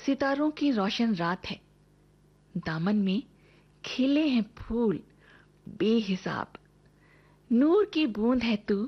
सितारों की रोशन रात है, दामन में खिले हैं फूल बेहिसाब। नूर की बूंद है तू,